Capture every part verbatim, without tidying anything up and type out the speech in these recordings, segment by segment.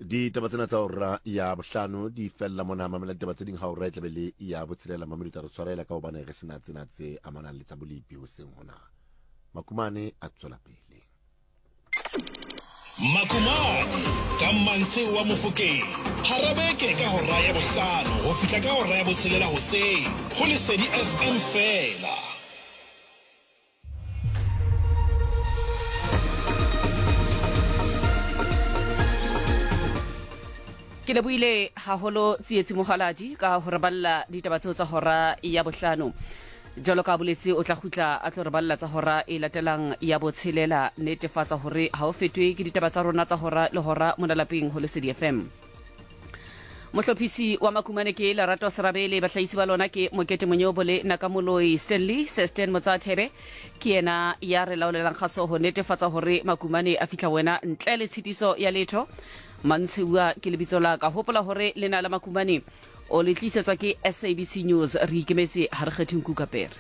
di tabatsena tsa ora ya bohlano di fella mona mamela tabatse ding ha ora tlebele ya botshelela mameluta re tshwarela ka hobane re sena tsena tse amanang le tsa bolipi ho seng hona Makumane a tswela pele Makumane ka manse wa Mofokeng harabeke ka hora ya bohlano ho fihla ka hora ya botshelela hoseng ho Lesedi F M fela Ke lebuile haholo tsietsi mohaladi ka ho reballa ditabatso tsa hora ya bohlano jalo ka boletsi o tla khutla a tlo reballa tsa hora e latelang ya botshelela netefatsa hore ha o fetwe ke ditabatsa rona tsa hora le hora mona lapeng ho Lesedi F M Mohlophisi wa Makumane ke Lerato Serabele bahlaisi ba lona ke Mokete Monyobole Nakamoloi Stanley Sesten Motsathebe ke yena ya re laolelang kgaso ho netefatsa hore Makumane a fitla wena ntle le tshitiso ya letho Mantshewa ke lebitso la ka hopola hore lena la Makumane o le tlisetswa ke S A B C News re ikemetse ha re kgethe Nkukapere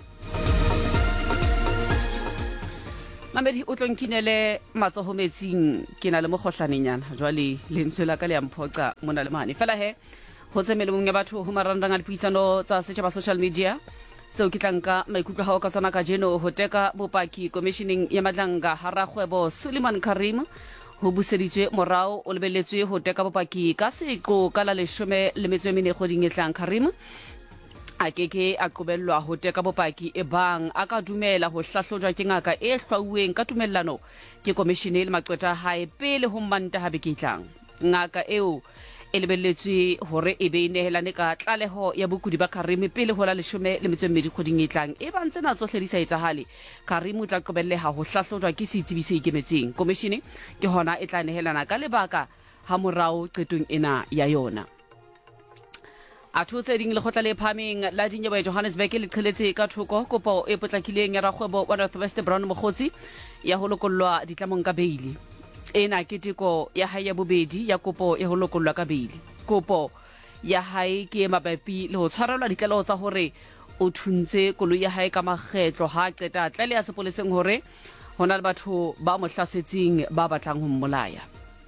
Mamedi o tlonkinele matsoho metsing ke na le mokgohlanenyana jwale le ntswela ka le amphoqa mona le mane fela he ho tsemele mong ya batho ho marandang a dipuisano tsa setjhaba social media tseo ke tlanka maikutlo ha o ka tsona ka jeno ho teka bopaki commissioning ya madlanga harakgwebo Suleiman Karim ho buseditswe morao o lebelletswe ho teka bopaki ka seqo ka la leshome le metso e mene kgoding e tlang Karim a keke a qobellwa ho teka bopaki e bang a ka dumela ho hlahlojwa ke ngaka e hlwauweng ka tumellano ke komishene le maqweta hae pele ho mmanta ha bekitlang ngaka eo e lebelletswe hore e be nehelane ka tlaleho ya bokudi ba Karim pele ho la leshome le metso e medi kgoding e tlang e bang tsena tsohle di sa etsahale Karim o tla qobelleha ho hlahlojwa ke setsebi se ikemetseng komishene ke hona e tla nehelana ka lebaka ha morao qetong ena ya yona a thotse ding le khotla le phaming la dinyewe Johannesburg le qheletse ka thoko kopo e potlakileng ya rakgwebo wa Northwest Brown Mokgotsi ya ho lokollwa ditlamong ka beili ena ke teko ya hae ya bobedi ya kopo e ho lokollwa ka beili kopo ya hae ke mabapi le ho tshwarelwa ditlaleho tsa hore o thuntse koloi ya hae ka makgetlo ha qeta tlale ya sepoleseng hore hona le batho ba mo hlasetseng ba batlang ho mmolaya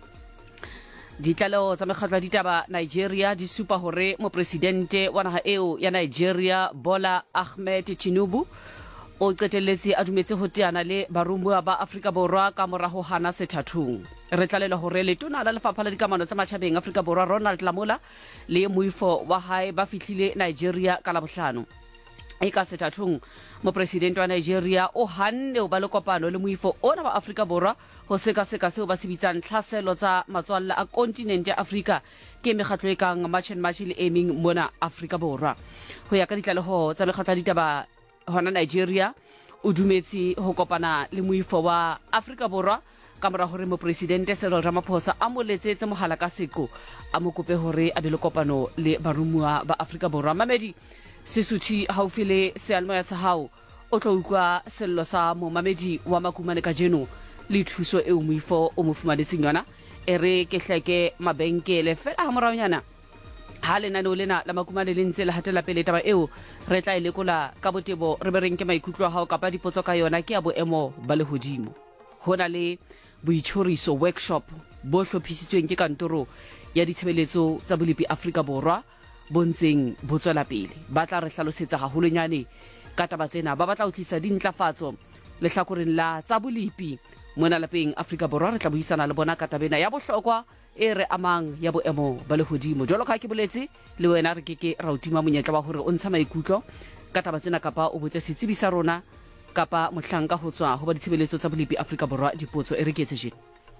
Ditlaleho tsa mekgatlo ya ditaba Nigeria di supa hore mopresidente wa naha eo ya Nigeria Bola Ahmed Tinubu o qetelletse a dumetse ho teana le barumuwa ba Afrika Borwa ka mora ho hana sethathung re tlalela hore letona la lefapha la dikamano tsa matjhabeng Afrika Borwa Ronald Lamola le moifo wa hae ba fihlile Nigeria ka la bohlano e ka sethathung mopresidente wa Nigeria o hanne o ba le kopano le moifo ona wa Afrika Borwa ho seka seka seo ba se bitsang tlhaselo tsa matswalla a kontinente ya Afrika ke mekgatlo e kang March and March le aiming mona Afrika Borwa ho ya ka ditlaleho tsa mekgatlo ya ditaba hona Nigeria o dumetse ho kopana le moifo wa Afrika Borwa ka mora hore mopresidente Cyril Ramaphosa a mo letsetse mohala ka seqo a mo kope hore a be le kopano le barumuwa ba Afrika Borwa Mamedi Sesuthi haufile sealmoya sa hao o tlo ukwa sello sa mo Mamedi wa Makumane ka jeno le thuso e o moifo o mo fumanetseng yona ere ke hleke mabenkele fela ha moraonyana ha lena no lena la Makumane le ntse le hatela pele taba eo re tla ile kola ka botebo re bereng ke maikutlo ha o kapa dipotso ka yona ke ya boemo ba le hodimo hona le boitshoriso workshop bo hlophisitsweng ke kantoro ya ditshebeletso tsa bolipi Afrika Borwa bontseng botswela pele ba tla re hlalosetsa haholonyane ka taba tsena ba batla ho tlisa dintlafatso le hlakoreng la tsa bolipi mona lapeng Afrika Borwa re tla buisana le bona ka tabena ya bohlokwa e re amang ya boemo ba le hodimo jolo ka ke boletse le wena re keke ra utima monyetla wa hore o ntsha maikutlo ka taba tsena kapa o botse setsebi sa rona kapa mohlanka ho tswa ho ba ditshebeletso tsa bolipi Afrika Borwa dipotso e re ketse jene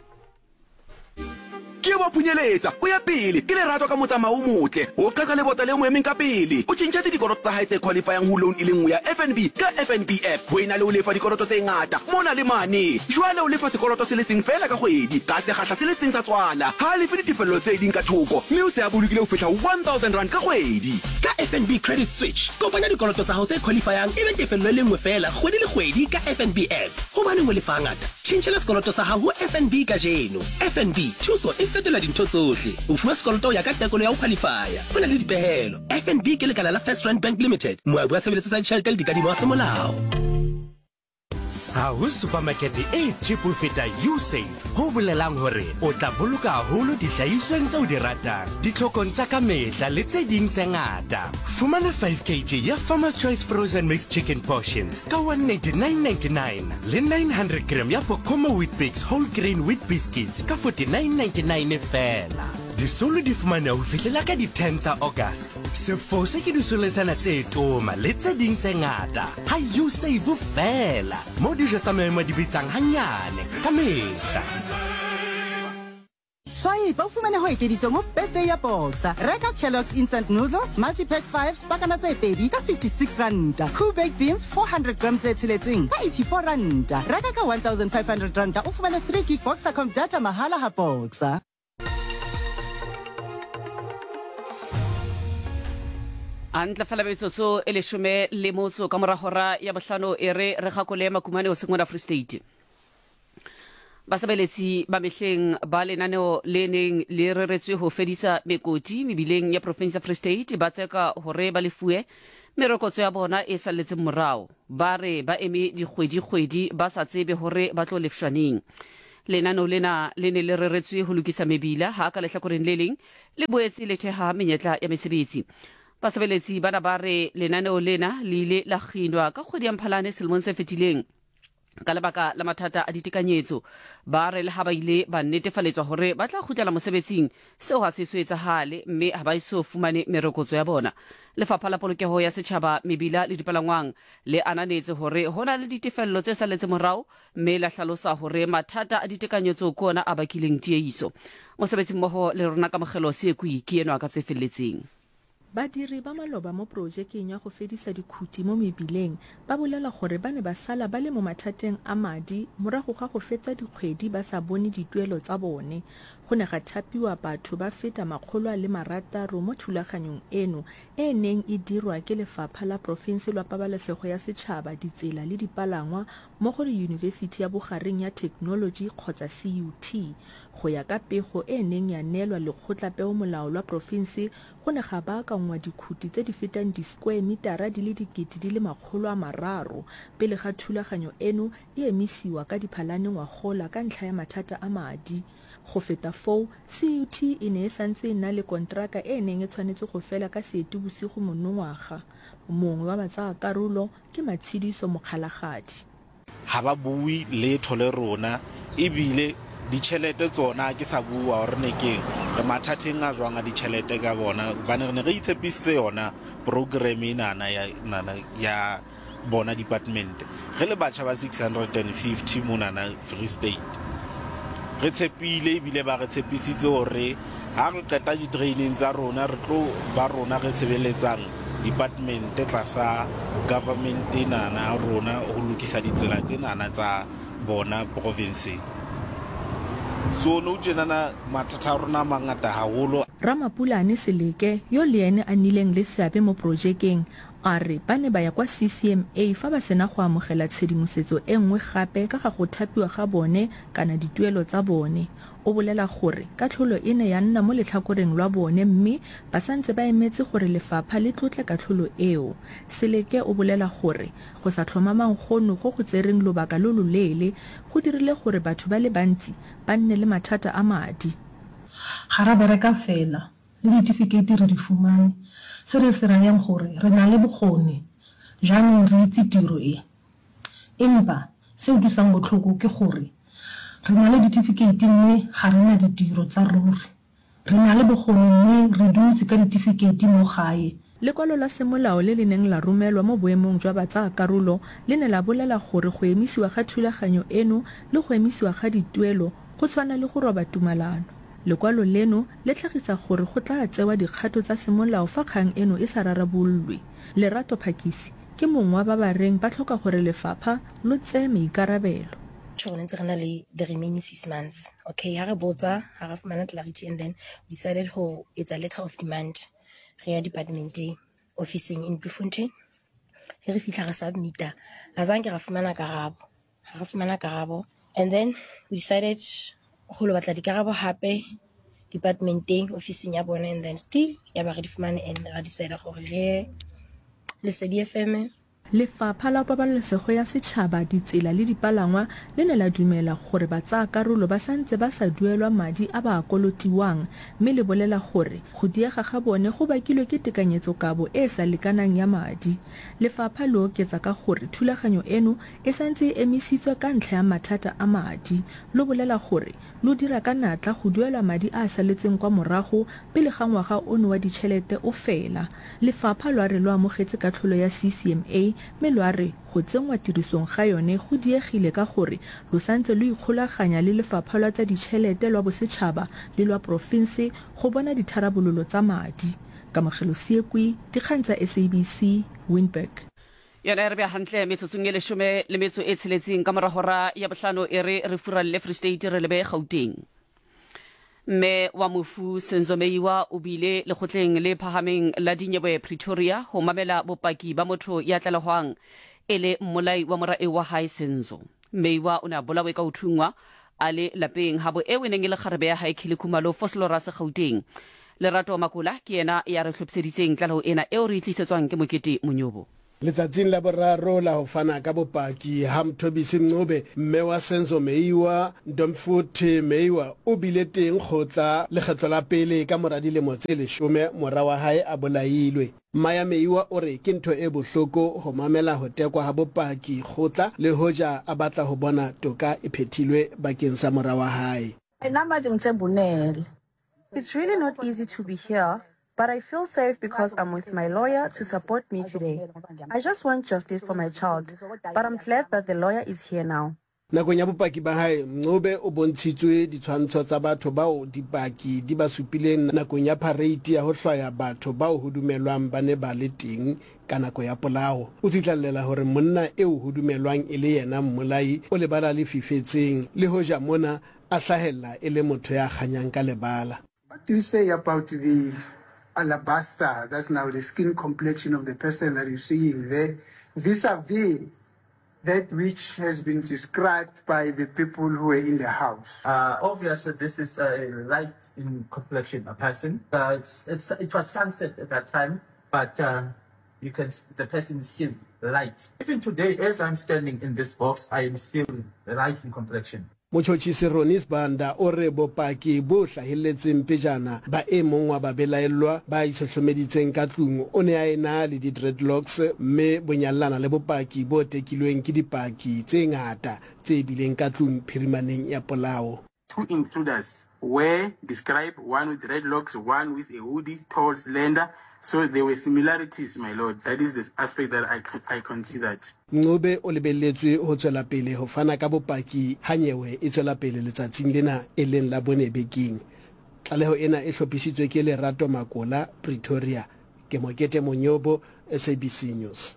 ke wa punyeletsa o ya pele ke Lerato ka motsamao o motle o qaka le bota le mo emeng ka pele o tshintshetse dikoloto tsa hae tse qualifying ho loan e le nngwe ya F N B ka F N B app ho ina le o lefa dikoloto tse ngata mona le mane jwale o lefa sekoloto se le seng fela ka kgwedi ka se kgahla se le seng sa tswala ha le fe ditefello tse ding ka thoko mme o se a bolokile ho fihla one thousand rand ka kgwedi ka F N B credit switch kopanya dikoloto tsa hao tse qualifying e be tefello le nngwe fela kgwedi le kgwedi ka F N B app ho bane mo lefa ngata tshintshela sekoloto sa hao ho F N B ka jeno F N B thuso e fetola dintho tsohle o fuwa sekoloto ya ka tekolo ya ho qualifya ho na le dipehelo F N B ke lekala la First Rand Bank Limited moabi wa tshebeletso tsa ditjhelete le dikadimo tsa molao Ha ho supermarket e cheap ho feta Usave. Ho bolelang hore o tla boloka haholo dihlahisweng tseo di ratang. Ditlhokong tsa ka mehla le tse ding tse ngata. Fumana five kilograms ya Farmer's Choice frozen mixed chicken portions ka one ninety-nine ninety-nine le nine hundred grams ya Pokoma wheat bix whole grain wheat biscuits ka forty-nine ninety-nine fela. Disolo di fumana ho fihlela ka di ten tsa August. Sefose ke disoletsana tse toma le tse ding tse ngata. Ha Usave fela. Mo dijo tsa maemo di bitsang hanyane ka mehla. Swai ba fumane ho ekeditswe mo birthday ya Boxer. Reka Kellogg's instant noodles multi-pack five pakana tse pedi ka fifty-six rand. Cool baked beans four hundred grams tse tsheletseng ka eighty-four rand. Reka ka one thousand five hundred rand o fumane three gig Boxer.com data mahala ha Boxer. Antla fela metsotso e leshome le motso ka mora hora ya bohlano e re re gakole makumane o sengwana Free State. Basebeletsi ba mehleng ba lenaneo le neng le reretswe ho fedisa mekoti mebileng ya province ya Free State ba tseka hore ba lefuwe merokotso ya bona e salletse morao. Ba re ba eme dikgwedi kgwedi ba sa tsebe hore ba tlo lefshwaneng. Lenaneo lena le ne le reretswe ho lokisa mebila ha ka lehlakoreng le leng le boetse le theha menyetla ya mesebetsi. Basebeletsi bana ba re lenaneo lena le ile la kginwa ka kgwedi ya Mphalane selemong se fetileng ka lebaka la mathata a ditekanyetso. Ba re le ha ba ile ba netefaletswa hore ba tla kgutlela mosebetsing seo ha se so etsahale mme ha ba iso fumane merokotso ya bona. Lefapha la polokeho ya setjhaba mebila le dipalangwang le ananetse hore hona le ditefello tse saletse morao mme la hlalosa hore mathata a ditekanyetso kona a bakileng tiehiso. Mosebetsi mmoho le rona ka mogelo se kui ke enwa ka tse felletseng. Badiri ba maloba mo projekeng ya go fedisa dikhuti mo mebileng ba bolela gore ba ne ba sala ba le mo mathateng a madi morago ga go fetsa dikgwedi ba sa bone dituelo tsa bone. Go ne ga thapiwa batho ba feta makgolo le marataro mo thulaganyong eno e neng e dirwa ke lefapha la province la pabalesego ya setšhaba ditsela le dipalangwa mo go University ya Bogareng ya Technology kgotsa C U T. Go ya ka pego e neng ya neelwa lekgotla peomolao la province go ne ga ba ka ngwa dikhuti tse di fetang di square metera di le dikete di le makgolo a mararo pele ga thulaganyo eno e emisiwa ka diphalane ngwagola ka ntlha ya mathata a madi. Go feta foo C U T e ne e santse e na le kontraka e neng e tshwanetse go fela ka Seetebosigo monongwaga. Mongwe wa batsaa karolo ke Matshidiso Mokgalagadi. Ha ba bui letho le rona ebile ditšhelete tsona ke sa bua gore ne ke re mathateng a jwang a ditšhelete ka bona ba ne re itshepisitse yona program enana ya nana ya bona department re le batjha ba six hundred fifty monana Free State re tshepile ebile ba re tshepisitse gore ha re qeta di training tsa rona re tlo ba rona re sebeletsang department tlasa government enana rona ho lokisa ditsela tsenana tsa bona province. So no jenana mathata rona mangata haholo. Ramapulane Seleke yo le ene a nileng le seabe mo projekeng a re ba ne ba ya kwa C C M A fa ba sena go amogela tshedimosetso e nngwe gape ka ga go thapiwa ga bone kana dituelo tsa bone. O bolela gore katlholo e ne ya nna mo letlhakoreng lwa bone mme ba santse ba emetse gore lefapha le tlotle katlholo eo. Seleke o bolela gore go sa tlhomamang gono go go tsereng lobaka lo lo leele go dirile gore batho ba le bantsi ba nne le mathata a madi. Ga ra bereka fela le ditifikeiti re di fumane se re se rayang gore re na le bokgoni jaanong re itse tiro e. Empa se o dusang botlhoko ke gore re na le ditifikeiti mme ga re na ditiro tsa ruri. Re na le bokgoni mme re dutse ka ditifikeiti mo gae. Lekwalo la semolao le le neng la romelwa mo boemong jwa batsaa karolo le ne la bolela gore go emisiwa ga thulaganyo eno le go emisiwa ga dituelo go tshwana le go roba tumalano. Lekwalo leno le tlhagisa gore go tla tsewa dikgato tsa semolao fa kgang eno e sa rarabololwe. Lerato Phakisi ke mongwe wa ba ba reng ba tlhoka gore lefapha lo tseye maikarabelo. Children le the remaining six months. Okay, ha re botsa ha re fumana clarity and then we decided ho it's a letter of demand re department officing in Bloemfontein. Re fitla re submita azange ra fumana karabo ha re fumana karabo and then we decided go lo batla dikarabo hape departmenteng officing ya bona and then still ya ba re di fumane and ra decide gore re le C D F M Lefapha la Pabalesego ya Setšhaba, Ditsela le Dipalangwa le ne la dumela gore batsaakarolo ba santse ba sa duelwa madi a ba a kolotiwang, mme le bolela gore go diega ga bone go bakilwe ke tekanyetsokabo e e sa lekanang ya madi. Lefapha le oketsa ka gore thulaganyo eno e santse e emisitswe ka ntlha ya mathata a madi. Lo bolela gore lo dira ka natla go duelwa madi a a saletseng kwa morago pele ga ngwaga ono wa ditšhelete o fela. Lefapha lo a re lo amogetse katlholo ya C C M A, mme lo a re go tsenngwa tirisong ga yone go diegile ka gore lo santse lo ikgolaganya le Lefapha la tsa ditšhelete lwa bosetšhaba le lwa porofense go bona ditharabololo tsa madi. Kamogelo Siekwi, dikgang tsa S A B C, Windberg. yona re bya hantle metsotsong e leshome le metso e tsheletseng ka moragora ya bohlano e re re furalle Free State re lebe Gauteng. Mme wa mofu Senzomeiwa o bile lekgotleng le phahameng la dinyewe Pretoria ho mamela bopaki ba motho ya tlalehwang e le mmolai wa morae wa hae Senzo. Meiwa o ne a bolawe ka uthungwa a le lapeng habo e weneng e le kgarebe ya hae Khilikhumalo Foslorus Gauteng. Lerato Makula ke yena ya re hlopseditseng tlaleho ena eo re itlisetswang ke Mokete Monyobo. Letsatsing la boraro la ho fana ka bopaki ha Mthobisi Mncube mme wa Senzomeiwa Ntomfuthi Meiwa o bile teng kgotla lekgetlo la pele ka mora dilemo tse leshome mora wa hae a bolailwe. Maya Meiwa o re ke ntho e bohloko ho mamela ho tekwa ha bopaki kgotla le hoja a batla ho bona toka e phethilwe bakeng sa mora wa hae. It's really not easy to be here, but I feel safe because I'm with my lawyer to support me today. I just want justice for my child, but I'm glad that the lawyer is here now. Nakong ya bopaki ba hae Mncube o bontshitswe ditshwantsho tsa batho bao dipaki di ba supileng nakong ya parade ya ho hlwaya batho bao ho dumelwang ba ne ba le teng ka nako ya polao. O tsitlallela hore monna eo ho dumelwang e le yena mmolai o lebala le fifetseng le hoja mona a hlahella e le motho ya kganyang ka lebala. What do you say about the alabaster, that's now the skin complexion of the person that you're seeing there, vis-a-vis that which has been described by the people who were in the house? Uh, obviously, this is a light in complexion, a person. Uh, it's, it's, it was sunset at that time, but uh, you can the person is still light. Even today, as I'm standing in this box, I am still light in complexion. Mochotjhisi Ronis Banda o re bopaki bo hlahelletseng pejana ba e mong wa ba belaellwa ba isohlomeditseng ka tlung o ne a ena le di dreadlocks mme bonyallana le bopaki bo tekilweng ke dipaki tse ngata tse bileng ka tlung phirimaneng ya polao. Two intruders were described, one with dreadlocks, one with a hoodie, tall, slender. So there were similarities, my lord. That is the aspect that I, I considered. Mncube o lebelletswe ho tswela pele ho fana ka bopaki ha nyewe e tswela pele letsatsing lena e leng la Bonebeking. Tlaleho ena e hlophisitswe ke Lerato Makola, Pretoria. Ke Mokete Monyobo, S A B C News.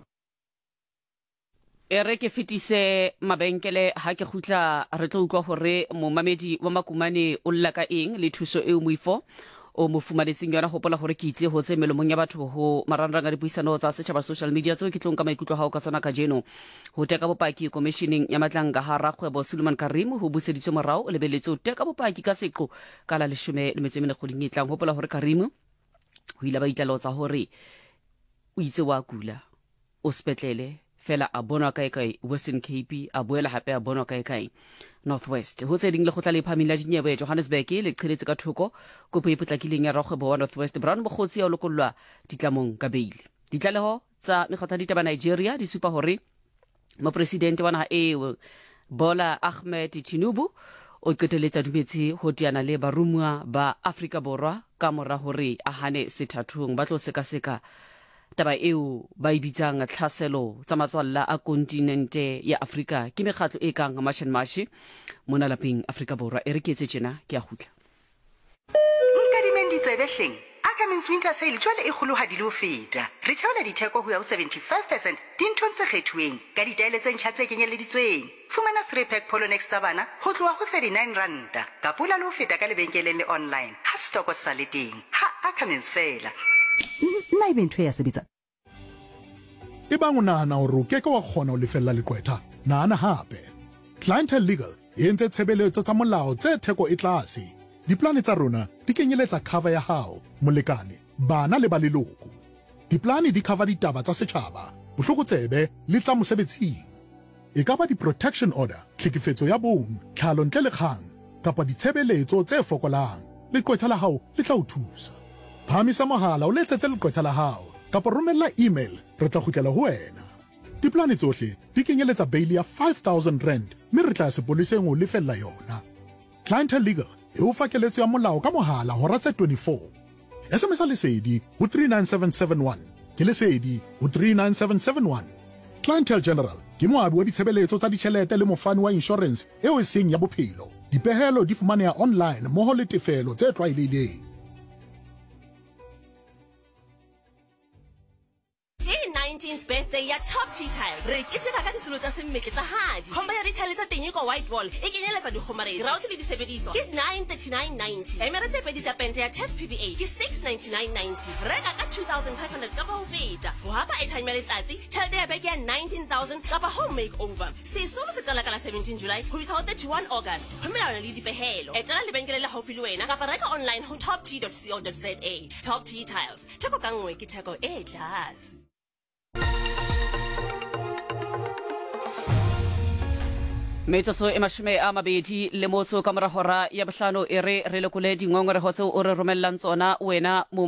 Ere ke fetise mabenkele ha ke khutla re tlo utlwa hore momamedi wa Makumane o lla ka eng le thuso e moifo o mo fumanetseng yona hopola hore ke itse ho tse melomong ya batho ho maranrang a dipuisano tsa setjhaba social media tseo ke tlong ka maikutlo ha o ka tsana ka jeno ho teka bopaki commissioning ya matlanga ha rakgwebo Suleiman Karim ho buseditswe morao o lebeletse ho teka bopaki ka seqo ka la leshome le metso e mene kgoding e tlang hopola hore Karim ho ila ba itlalo tsa hore o itse wa kula o spetlele fela a bonwa kae kae Western Cape a boela hape a bonwa kae kae Northwest ho tseding le go tla le phamila dinyewe Johannesburg le qheletse ka thoko kopo e potlakileng ya rakgwebo wa Northwest Brown bogotsi ya lokollwa ditlamong ka beile ditlaleho tsa megotla ditaba Nigeria di supa hore mo president wa naha e Bola Ahmed Tinubu o qeteletsa dumetse ho tiana le barumwa ba Afrika Borwa ka mora hore a hane sethathong ba tlo seka seka taba eo ba ibitsang tlhaselo tsa matswalla a kontinente ya Afrika ke mekgatlo e kang March and March mona lapeng Afrika Borwa e re ke etse tjena ke a khutla nkadimendi tsebehleng Ackermans winter sale jwale e kgolohadi le ho feta re theola ditheko ho ya ho seventy-five percent dinthong tse kgethuweng ka ditaele tse ntjha tse kenyeleditsweng fumana three pack Polonex tsa bana ho tloha ho thirty-nine ranta ka pula le ho feta ka lebenkeleng le online ha stoko sa le teng ha Ackermans fela nna e bentho ya sebetsa ebang o nahana hore o keke wa kgona ho lefella leqwetha nahana hape Clientele Legal e entse tshebeletso tsa molao tse theko e tlase diplane tsa rona di kenyeletsa cover ya hao molekane bana le ba leloko diplane di cover ditaba tsa setjhaba bohlokotsebe le tsa mosebetsing. E ka ba di-protection order, tlhekefetso ya bong, tlhalo ntle le kgang, kapa ditshebeletso tse fokolang, leqwetha la hao le tla o thusa. Phamisa mohala o letsetse leqwetha la hao, kapa romella email, re tla kgutlela ho wena. Diplane tsohle di kenyeletsa bail ya five thousand rand, mme re tla sepoleseng o lefella yona. Clientele Legal e o fa keletso ya molao ka mohala hora tse twenty-four. S M S lesedi ho three nine seven seven one, ke lesedi ho three nine seven seven one. Clientele General ke moabi wa ditshebeletso tsa ditjhelete le mofani wa insurance eo e seng ya bophelo. Dipehelo di fumaneha online mmoho le tefelo tse tlwaelehileng. nineteenth birthday ya Top Tea Tiles. Re ke tseka ka disolo tsa semmetle tsa hadi. Khomba ya ditšhale tsa teng ko white wall e kenyeletsa dikgomaredi, router le disebediswa ke nine thirty-nine ninety. Emere tse pedi tsa pente ya T E P P V A ke six ninety-nine ninety. Reka ka two thousand five hundred ka ba ho feta. Ho hapa airtime ya letsatsi, tšhelete ya beke ya nineteen thousand ka ba home makeover. Sesolo se qala ka la seventeen July ho isa ho thirty-one August. Ho melawana le dipehelo. Etela lebenkele la haufi le wena kapa reka online ho top tea dot co dot za. Top Tea Tiles. Theko ka nngwe ke theko e tlase. metsotso e mashome a mabedi le motso ka mora hora ya bohlano e re re lekole dingongorego tseo o re romellang tsona wena mo